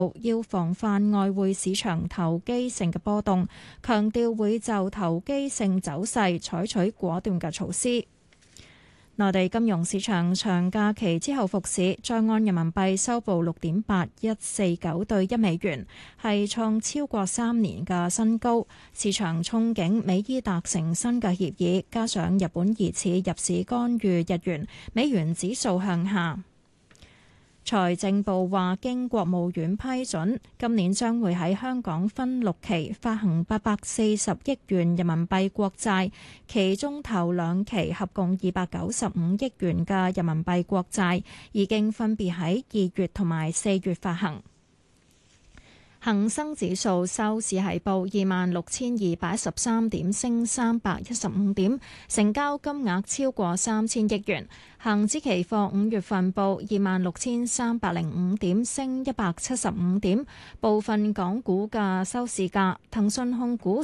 要防範外匯市場投機性嘅波動，強調會就投機性走勢採取果斷嘅措施。內地金融市場長假期之後復市，在岸人民幣收報6.8149對一美元，係創超過3年嘅新高。市場憧憬美伊達成新嘅協議，加上日本疑似入市干預日元，美元指數向下。財政部話，經國務院批准，今年將會喺香港分6期發行840億元人民幣國債，其中頭2期合共295億元嘅人民幣國債已經分別喺2月同埋4月發行。恒生指數收市係報26,213點，升315點，成交金額超過3000億元。恒指期貨5月份報26,305點，升175點。部分港股嘅收市價，騰訊控股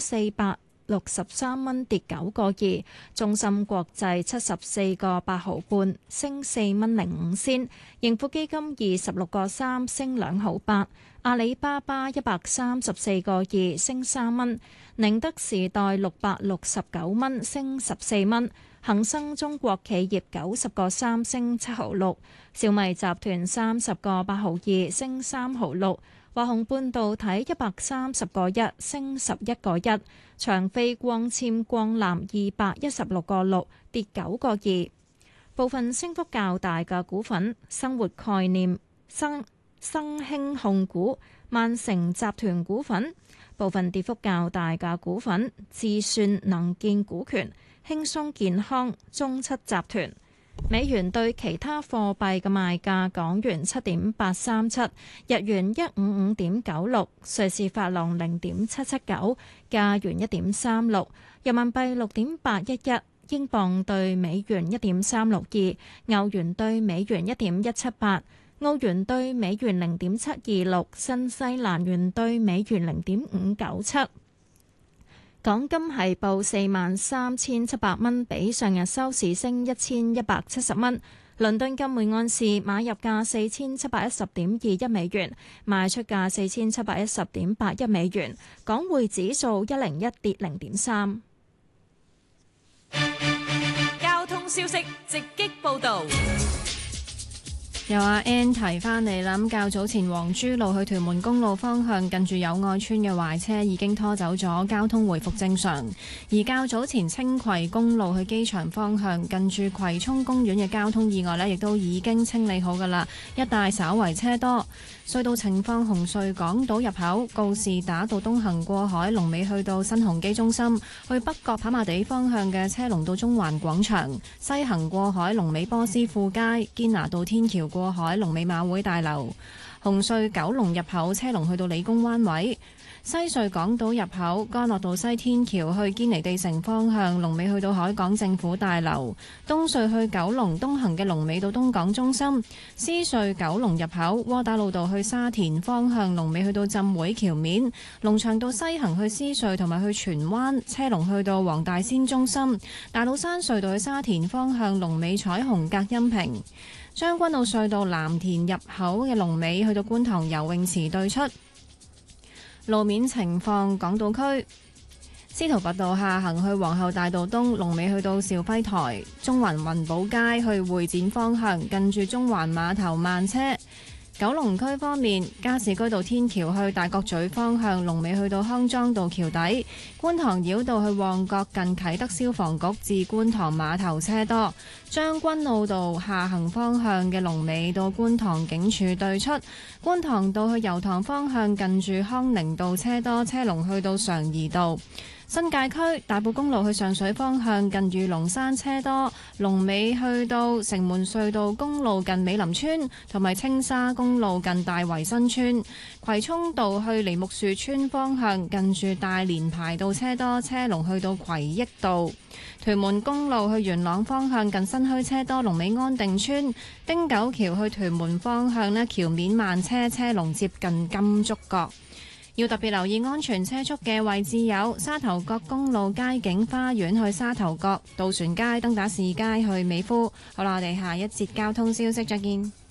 463蚊跌9個2，中芯國際74個8毫半升4蚊05仙，盈富基金26個3升2毫8，阿里巴巴134個2升3蚊，寧德時代669蚊升14蚊，恒生中國企業90個3升7毫6，小米集團30個8毫2升3毫6，華虹半導體130個1升11個1，長飛光纖光纜216個6跌9個2。部分升幅較大嘅股份：生活概念、生興控股、萬城集團股份；部分跌幅較大嘅股份：智算能建股權、輕鬆健康、中七集團。美元對其他貨幣嘅賣價：港元7.837，日元155.96，瑞士法郎0.779，加元1.36，人民幣6.811，英鎊對美元1.362，歐元對美元1.178，澳元對美元0.726，新西蘭元對美元0.597。港金係報43,700蚊，比上日收市升1170蚊。倫敦金每安士買入價4710.21美元，賣出價4710.81美元。港匯指數101跌0.3。 交通消息直擊報導。 由阿 Ann 提翻嚟啦，咁較早前黃珠路去屯門公路方向近住友愛邨嘅壞車已經拖走咗，交通回復正常。而較早前青葵公路去機場方向近住葵涌公園嘅交通意外呢，亦都已經清理好㗎啦，一帶稍為車多。隧道情況：紅隧港島入口告士打道東行過海，龍尾去到新鴻基中心；去北角跑馬地方向嘅車龍到中環廣場，西行過海龍尾波斯富街，堅拿道天橋過海龍尾馬會大樓。紅隧九龍入口車龍去到理工灣位。西隧港島入口干諾道西天橋去堅尼地城方向，龍尾去到海港政府大樓。東隧去九龍東行嘅龍尾到東港中心。獅隧九龍入口窩打老道去沙田方向，龍尾去到浸會橋面。龍翔道西行去獅隧同埋去荃灣，車龍去到黃大仙中心。大老山隧道去沙田方向，龍尾彩虹隔音屏。將軍澳隧道藍田入口嘅龍尾去到觀塘游泳池對出。路面情況：港島區司徒拔道下行去皇后大道東，龍尾去到肇輝台；中環雲寶街去會展方向，近住中環碼頭慢車。九龍區方面，加士居道天橋去大角咀方向，龍尾去到康莊道橋底；觀塘繞道去旺角近啟德消防局至觀塘碼頭車多；將軍澳道下行方向嘅龍尾到觀塘警署對出；觀塘道去油塘方向近住康寧道車多，車龍去到常怡道。新界區大埔公路去上水方向近住龍山車多，龍尾去到城門隧道公路近美林村，同埋青沙公路近大圍新村。葵涌道去梨木樹村方向近住大連排道車多，車龍去到葵益道。屯門公路去元朗方向近新墟車多，龍尾安定村。汀九橋去屯門方向呢，橋面慢車，車龍接近金竹角。要特別留意安全車速嘅位置有沙頭角公路佳景花園去沙頭角、渡船街、登打士街去美孚。好啦，我哋下一節交通消息再見。